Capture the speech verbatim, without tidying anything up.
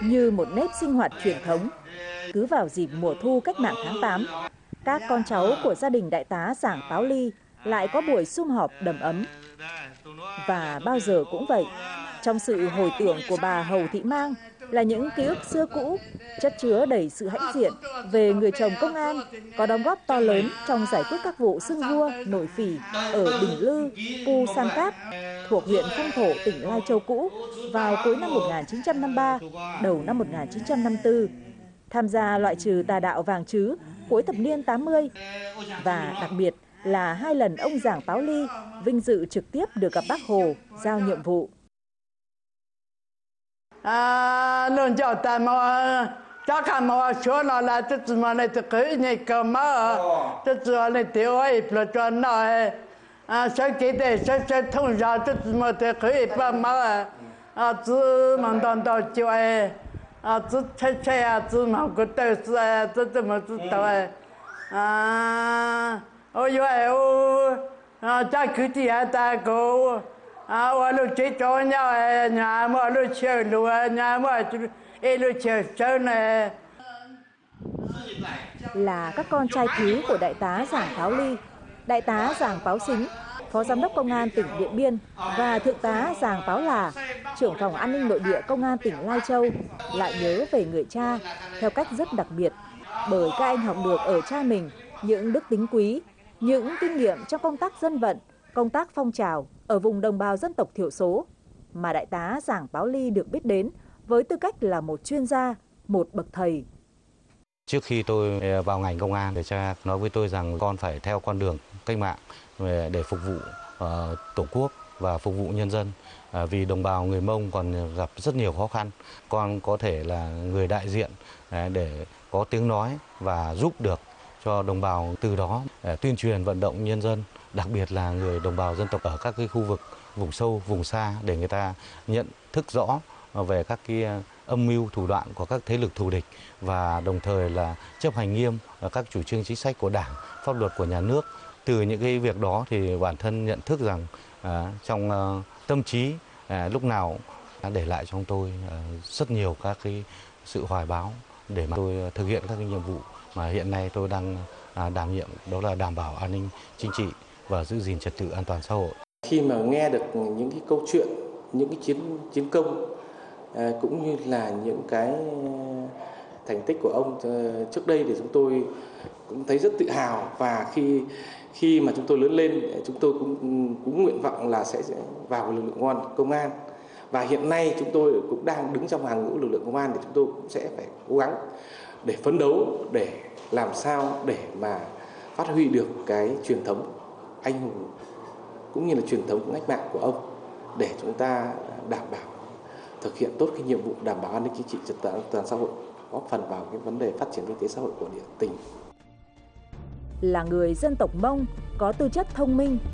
như một nếp sinh hoạt truyền thống. Cứ vào dịp mùa thu cách mạng tháng tám, các con cháu của gia đình đại tá Giảng Páo Ly lại có buổi sum họp đầm ấm. Và bao giờ cũng vậy, trong sự hồi tưởng của bà Hầu Thị Mang là những ký ức xưa cũ, chất chứa đầy sự hãnh diện về người chồng công an có đóng góp to lớn trong giải quyết các vụ xưng vua, nổi phỉ ở Bình Lư, Pu San Cát thuộc huyện Phong Thổ, tỉnh Lai Châu cũ vào cuối năm một nghìn chín trăm năm mươi ba, đầu năm một nghìn chín trăm năm mươi tư, tham gia loại trừ tà đạo Vàng Chứ cuối thập niên tám mươi, và đặc biệt là hai lần ông Giảng Páo Ly vinh dự trực tiếp được gặp Bác Hồ giao nhiệm vụ. À, nên cho ta mà chắc là mà số là là tự mà này tự cứ như cơ mà tự này tiêu ấy là cho nó à sẽ cái đấy sẽ sẽ thông ra tự mà tự cứ ba mà à tự mà đàn đào cho ấy à tự chơi chơi à tự mà có tự tự tự tự mà tự tao ấy à ôi vậy ô à chắc cứ đi à ta go à ở lúc chơi cho nhau nhà mà lúc chơi luôn nhà mà lúc chơi chơi này. Là các con trai thứ của đại tá Giảng Páo Ly, đại tá Giảng Páo Xính, phó giám đốc công an tỉnh Điện Biên, và thượng tá Giảng Páo Là, trưởng phòng an ninh nội địa công an tỉnh Lai Châu, lại nhớ về người cha theo cách rất đặc biệt, bởi các anh học được ở cha mình những đức tính quý, những kinh nghiệm trong công tác dân vận, công tác phong trào ở vùng đồng bào dân tộc thiểu số, mà đại tá Giảng Páo Ly được biết đến với tư cách là một chuyên gia, một bậc thầy. Trước khi tôi vào ngành công an, thì cha nói với tôi rằng con phải theo con đường cách mạng để phục vụ uh, Tổ quốc và phục vụ nhân dân. Uh, vì đồng bào người Mông còn gặp rất nhiều khó khăn. Con có thể là người đại diện uh, để có tiếng nói và giúp được cho đồng bào, từ đó uh, tuyên truyền vận động nhân dân, đặc biệt là người đồng bào dân tộc ở các cái khu vực vùng sâu, vùng xa, để người ta nhận thức rõ về các cái âm mưu thủ đoạn của các thế lực thù địch, và đồng thời là chấp hành nghiêm các chủ trương chính sách của Đảng, pháp luật của nhà nước. Từ những cái việc đó thì bản thân nhận thức rằng à, trong à, tâm trí à, lúc nào đã để lại trong tôi à, rất nhiều các cái sự hoài bão để mà tôi thực hiện các cái nhiệm vụ mà hiện nay tôi đang à, đảm nhiệm, đó là đảm bảo an ninh chính trị và giữ gìn trật tự an toàn xã hội. Khi mà nghe được những cái câu chuyện, những cái chiến chiến công à, cũng như là những cái thành tích của ông trước đây, thì chúng tôi cũng thấy rất tự hào. Và khi khi mà chúng tôi lớn lên, chúng tôi cũng cũng nguyện vọng là sẽ vào lực lượng công an. Và hiện nay chúng tôi cũng đang đứng trong hàng ngũ lực lượng công an, thì chúng tôi cũng sẽ phải cố gắng để phấn đấu, để làm sao để mà phát huy được cái truyền thống anh hùng cũng như là truyền thống cách mạng của ông, để chúng ta đảm bảo thực hiện tốt cái nhiệm vụ đảm bảo an ninh chính trị, trật tự an toàn xã hội, góp phần vào cái vấn đề phát triển kinh tế xã hội của địa tỉnh. Là người dân tộc Mông có tư chất thông minh,